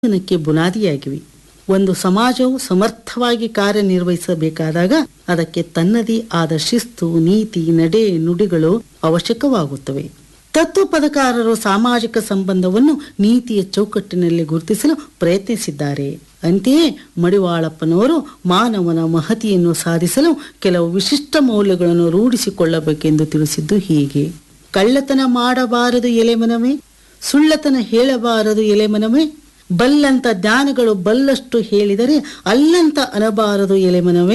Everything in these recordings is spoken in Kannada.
ಜೀವನಕ್ಕೆ ಬುನಾದಿಯಾಗಿವೆ. ಒಂದು ಸಮಾಜವು ಸಮರ್ಥವಾಗಿ ಕಾರ್ಯನಿರ್ವಹಿಸಬೇಕಾದಾಗ ಅದಕ್ಕೆ ತನ್ನದೇ ಆದ ಶಿಸ್ತು, ನೀತಿ, ನಡೆ, ನುಡಿಗಳು ಅವಶ್ಯಕವಾಗುತ್ತವೆ. ತತ್ವಪದಕಾರರು ಸಾಮಾಜಿಕ ಸಂಬಂಧವನ್ನು ನೀತಿಯ ಚೌಕಟ್ಟಿನಲ್ಲಿ ಗುರುತಿಸಲು ಪ್ರಯತ್ನಿಸಿದ್ದಾರೆ. ಅಂತೆಯೇ ಮಡಿವಾಳಪ್ಪನವರು ಮಾನವನ ಮಹತಿಯನ್ನು ಸಾಧಿಸಲು ಕೆಲವು ವಿಶಿಷ್ಟ ಮೌಲ್ಯಗಳನ್ನು ರೂಢಿಸಿಕೊಳ್ಳಬೇಕೆಂದು ತಿಳಿಸಿದ್ದು ಹೀಗೆ: ಕಳ್ಳತನ ಮಾಡಬಾರದು ಎಲೆಮನವೇ, ಸುಳ್ಳತನ ಹೇಳಬಾರದು ಎಲೆಮನವೇ, ಬಲ್ಲಂತ ಜ್ಞಾನಿಗಳು ಬಲ್ಲಷ್ಟು ಹೇಳಿದರೆ ಅಲ್ಲಂತ ಅನ್ನಬಾರದು ಎಲೆಮನವೇ,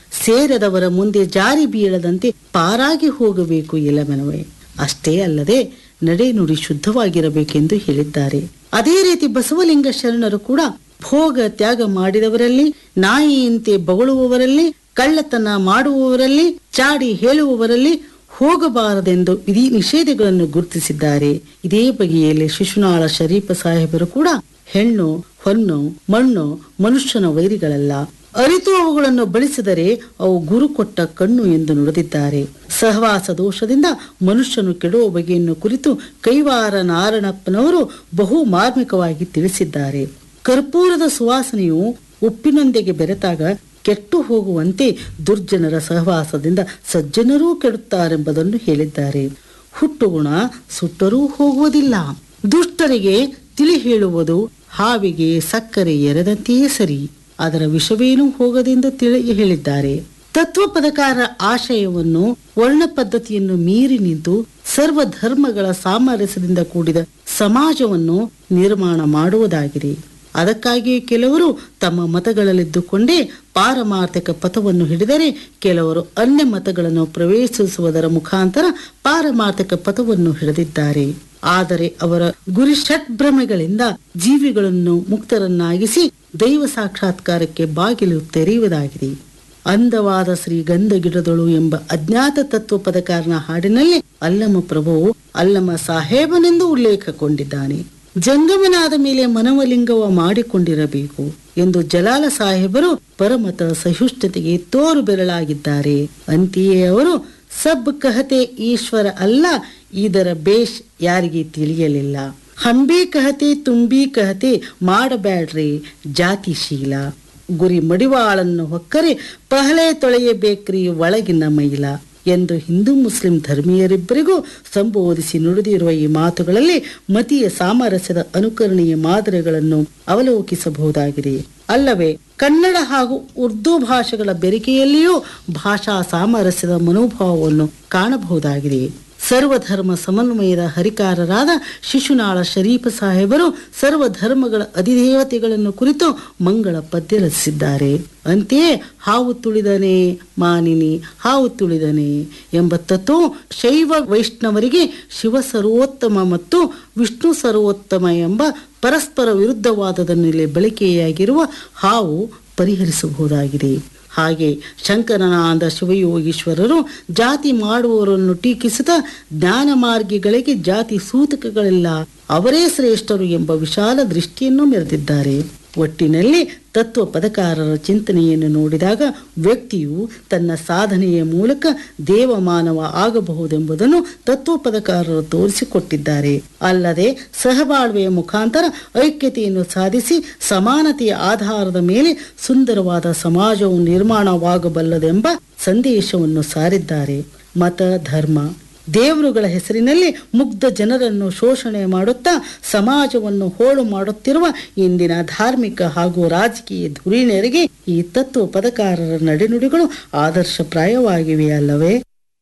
ಸೇರದವರ ಮುಂದೆ ಜಾರಿ ಬೀಳದಂತೆ ಪಾರಾಗಿ ಹೋಗಬೇಕು ಎಲೆಮನವೇ. ಅಷ್ಟೇ ಅಲ್ಲದೆ ನಡೆನುಡಿ ಶುದ್ಧವಾಗಿರಬೇಕೆಂದು ಹೇಳಿದ್ದಾರೆ. ಅದೇ ರೀತಿ ಬಸವಲಿಂಗ ಶರಣರು ಕೂಡ ಭೋಗ ತ್ಯಾಗ ಮಾಡಿದವರಲ್ಲಿ, ನಾಯಿಯಂತೆ ಬಗಳುವವರಲ್ಲಿ, ಕಳ್ಳತನ ಮಾಡುವವರಲ್ಲಿ, ಚಾಡಿ ಹೇಳುವವರಲ್ಲಿ ಹೋಗಬಾರದೆಂದು ವಿಧಿ ನಿಷೇಧಗಳನ್ನು ಗುರುತಿಸಿದ್ದಾರೆ. ಇದೇ ಬಗೆಯಲ್ಲಿ ಶಿಶುನಾಳ ಶರೀಫ ಸಾಹೇಬರು ಕೂಡ ಹೆಣ್ಣು, ಹೊನ್ನು, ಮಣ್ಣು ಮನುಷ್ಯನ ವೈರಿಗಳಲ್ಲ, ಅರಿತು ಅವುಗಳನ್ನು ಬಳಸಿದರೆ ಅವು ಗುರು ಕೊಟ್ಟ ಕಣ್ಣು ಎಂದು ನುಡಿದಿದ್ದಾರೆ. ಸಹವಾಸ ದೋಷದಿಂದ ಮನುಷ್ಯನು ಕೆಡುವ ಬಗೆಯನ್ನು ಕುರಿತು ಕೈವಾರ ನಾರಣಪ್ಪನವರು ಬಹು ಮಾರ್ಮಿಕವಾಗಿ ತಿಳಿಸಿದ್ದಾರೆ. ಕರ್ಪೂರದ ಸುವಾಸನೆಯು ಉಪ್ಪಿನೊಂದಿಗೆ ಬೆರೆತಾಗ ಕೆಟ್ಟು ಹೋಗುವಂತೆ ದುರ್ಜನರ ಸಹವಾಸದಿಂದ ಸಜ್ಜನರೂ ಕೆಡುತ್ತಾರೆಂಬುದನ್ನು ಹೇಳಿದ್ದಾರೆ. ಹುಟ್ಟುಗುಣ ಸುಟ್ಟರೂ ಹೋಗುವುದಿಲ್ಲ. ದುಷ್ಟರಿಗೆ ತಿಳಿ ಹೇಳುವುದು ಹಾವಿಗೆ ಸಕ್ಕರೆ ಎರೆದಂತೆಯೇ ಸರಿ, ಅದರ ವಿಷವೇನೂ ಹೋಗದೆಂದು ತಿಳಿ ಹೇಳಿದ್ದಾರೆ. ತತ್ವಪದಕಾರರ ಆಶಯವನ್ನು ವರ್ಣ ಪದ್ಧತಿಯನ್ನು ಮೀರಿ ನಿಂತು ಸರ್ವಧರ್ಮಗಳ ಸಾಮರಸ್ಯದಿಂದ ಕೂಡಿದ ಸಮಾಜವನ್ನು ನಿರ್ಮಾಣ ಮಾಡುವುದಾಗಿದೆ. ಅದಕ್ಕಾಗಿಯೇ ಕೆಲವರು ತಮ್ಮ ಮತಗಳಲ್ಲಿದ್ದುಕೊಂಡೇ ಪಾರಮಾರ್ಥಿಕ ಪಥವನ್ನು ಹಿಡಿದರೆ, ಕೆಲವರು ಅನ್ಯ ಮತಗಳನ್ನು ಪ್ರವೇಶಿಸುವುದರ ಮುಖಾಂತರ ಪಾರಮಾರ್ಥಿಕ ಪಥವನ್ನು ಹಿಡಿದಿದ್ದಾರೆ. ಆದರೆ ಅವರ ಗುರಿ ಷಟ್ಭ್ರಮೆಗಳಿಂದ ಜೀವಿಗಳನ್ನು ಮುಕ್ತರನ್ನಾಗಿಸಿ ದೈವ ಸಾಕ್ಷಾತ್ಕಾರಕ್ಕೆ ಬಾಗಿಲು ತೆರೆಯುವುದಾಗಿದೆ. ಅಂದವಾದ ಶ್ರೀಗಂಧ ಗಿಡದಳು ಎಂಬ ಅಜ್ಞಾತ ತತ್ವಪದಕಾರನ ಹಾಡಿನಲ್ಲಿ ಅಲ್ಲಮ ಪ್ರಭುವು ಅಲ್ಲಮ ಸಾಹೇಬನೆಂದು ಉಲ್ಲೇಖಗೊಂಡಿದ್ದಾನೆ. ಜಂಗಮನಾದ ಮೇಲೆ ಮನವಲಿಂಗವ ಮಾಡಿಕೊಂಡಿರಬೇಕು ಎಂದು ಜಲಾಲ ಸಾಹೇಬರು ಪರಮತ ಸಹಿಷ್ಣುತೆಗೆ ತೋರು ಬೆರಳಾಗಿದ್ದಾರೆ. ಅಂತೆಯೇ ಅವರು ಸಬ್ ಕಹತೆ ಈಶ್ವರ ಅಲ್ಲ, ಇದರ ಬೇಷ್ ಯಾರಿಗೆ ತಿಳಿಯಲಿಲ್ಲ. ಹಂಬಿ ಕಹತೆ ತುಂಬಿ ಕಹತೆ ಮಾಡಬ್ಯಾಡ್ರಿ ಜಾತಿಶೀಲ, ಗುರಿ ಮಡಿವಾಳನ್ನು ಹೊಕ್ಕರೆ ಪಹಳೆ ತೊಳೆಯಬೇಕ್ರಿ ಒಳಗಿನ ಮೈಲ ಎಂದು ಹಿಂದೂ ಮುಸ್ಲಿಂ ಧರ್ಮೀಯರಿಬ್ಬರಿಗೂ ಸಂಬೋಧಿಸಿ ನುಡಿದಿರುವ ಈ ಮಾತುಗಳಲ್ಲಿ ಮತೀಯ ಸಾಮರಸ್ಯದ ಅನುಕರಣೀಯ ಮಾದರಿಗಳನ್ನು ಅವಲೋಕಿಸಬಹುದಾಗಿದೆ. ಅಲ್ಲವೇ ಕನ್ನಡ ಹಾಗೂ ಉರ್ದು ಭಾಷೆಗಳ ಬೆರಿಕೆಯಲ್ಲಿಯೂ ಭಾಷಾ ಸಾಮರಸ್ಯದ ಮನೋಭಾವವನ್ನು ಕಾಣಬಹುದಾಗಿದೆ. ಸರ್ವಧರ್ಮ ಸಮನ್ವಯದ ಹರಿಕಾರರಾದ ಶಿಶುನಾಳ ಶರೀಫ ಸಾಹೇಬರು ಸರ್ವಧರ್ಮಗಳ ಅಧಿದೇವತೆಗಳನ್ನು ಕುರಿತು ಮಂಗಳ ಪದ್ಯ ರಚಿಸಿದ್ದಾರೆ. ಅಂತೆಯೇ ಹಾವು ತುಳಿದನೆ ಮಾನಿನಿ ಹಾವು ತುಳಿದನೆ ಎಂಬ ತತ್ವವು ಶೈವ ವೈಷ್ಣವರಿಗೆ ಶಿವ ಸರ್ವೋತ್ತಮ ಮತ್ತು ವಿಷ್ಣು ಸರ್ವೋತ್ತಮ ಎಂಬ ಪರಸ್ಪರ ವಿರುದ್ಧವಾದದ ಮೇಲೆ ಬಳಕೆಯಾಗಿರುವ ಹಾವು ಪರಿಹರಿಸಬಹುದಾಗಿದೆ. ಹಾಗೆ ಶಂಕರನಾದ ಶಿವಯೋಗೀಶ್ವರರು ಜಾತಿ ಮಾಡುವವರನ್ನು ಟೀಕಿಸುತ್ತಾ ಜ್ಞಾನ ಮಾರ್ಗಿಗಳಿಗೆ ಜಾತಿ ಸೂತಕಗಳಿಲ್ಲ, ಅವರೇ ಶ್ರೇಷ್ಠರು ಎಂಬ ವಿಶಾಲ ದೃಷ್ಟಿಯನ್ನು ಮೆರೆದಿದ್ದಾರೆ. ಒಟ್ಟಿನಲ್ಲಿ ತತ್ವ ಪದಕಾರರ ಚಿಂತನೆಯನ್ನು ನೋಡಿದಾಗ ವ್ಯಕ್ತಿಯು ತನ್ನ ಸಾಧನೆಯ ಮೂಲಕ ದೇವಮಾನವ ಆಗಬಹುದೆಂಬುದನ್ನು ತತ್ವಪದಕಾರರು ತೋರಿಸಿಕೊಟ್ಟಿದ್ದಾರೆ. ಅಲ್ಲದೆ ಸಹಬಾಳ್ವೆಯ ಮುಖಾಂತರ ಐಕ್ಯತೆಯನ್ನು ಸಾಧಿಸಿ ಸಮಾನತೆಯ ಆಧಾರದ ಮೇಲೆ ಸುಂದರವಾದ ಸಮಾಜವು ನಿರ್ಮಾಣವಾಗಬಲ್ಲದೆಂಬ ಸಂದೇಶವನ್ನು ಸಾರಿದ್ದಾರೆ. ಮತ, ಧರ್ಮ, ದೇವರುಗಳ ಹೆಸರಿನಲ್ಲಿ ಮುಗ್ಧ ಜನರನ್ನು ಶೋಷಣೆ ಮಾಡುತ್ತಾ ಸಮಾಜವನ್ನು ಹೋಳು ಮಾಡುತ್ತಿರುವ ಇಂದಿನ ಧಾರ್ಮಿಕ ಹಾಗೂ ರಾಜಕೀಯ ಧುರೀಣರಿಗೆ ಈ ತತ್ವ ಪದಕಾರರ ನಡೆನುಡಿಗಳು ಆದರ್ಶಪ್ರಾಯವಾಗಿವೆ ಅಲ್ಲವೇ?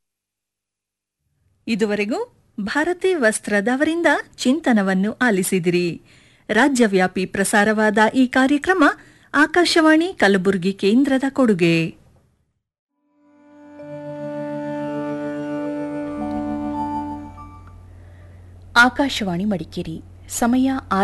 ಇದುವರೆಗೂ ಭಾರತಿ ವಸ್ತ್ರದವರಿಂದ ಚಿಂತನವನ್ನು ಆಲಿಸಿದಿರಿ. ರಾಜ್ಯವ್ಯಾಪಿ ಪ್ರಸಾರವಾದ ಈ ಕಾರ್ಯಕ್ರಮ ಆಕಾಶವಾಣಿ ಕಲಬುರಗಿ ಕೇಂದ್ರದ ಕೊಡುಗೆ. ಆಕಾಶವಾಣಿ ಮಡಿಕೇರಿ. ಸಮಯ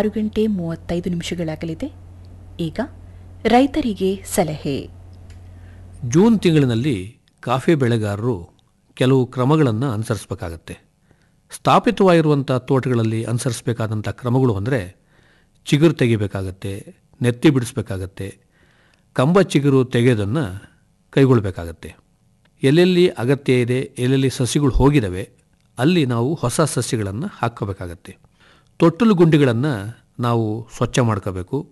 6:35 ಈಗ ರೈತರಿಗೆ ಸಲಹೆ. ಜೂನ್ ತಿಂಗಳಿನಲ್ಲಿ ಕಾಫಿ ಬೆಳೆಗಾರರು ಕೆಲವು ಕ್ರಮಗಳನ್ನು ಅನುಸರಿಸಬೇಕಾಗತ್ತೆ. ಸ್ಥಾಪಿತವಾಗಿರುವಂಥ ತೋಟಗಳಲ್ಲಿ ಅನುಸರಿಸಬೇಕಾದಂಥ ಕ್ರಮಗಳು ಅಂದರೆ ಚಿಗುರು ತೆಗಿಬೇಕಾಗತ್ತೆ, ನೆತ್ತಿ ಬಿಡಿಸ್ಬೇಕಾಗತ್ತೆ, ಕಂಬ ಚಿಗುರು ತೆಗೆಯೋದನ್ನು ಕೈಗೊಳ್ಳಬೇಕಾಗತ್ತೆ. ಎಲ್ಲೆಲ್ಲಿ ಅಗತ್ಯ ಇದೆ, ಎಲ್ಲೆಲ್ಲಿ ಸಸಿಗಳು ಹೋಗಿದ್ದಾವೆ ಅಲ್ಲಿ ನಾವು ಹೊಸ ಸಸ್ಯಗಳನ್ನು ಹಾಕ್ಕೋಬೇಕಾಗತ್ತೆ. ತೊಟ್ಟಲು ಗುಂಡಿಗಳನ್ನು ನಾವು ಸ್ವಚ್ಛ ಮಾಡ್ಕೋಬೇಕು.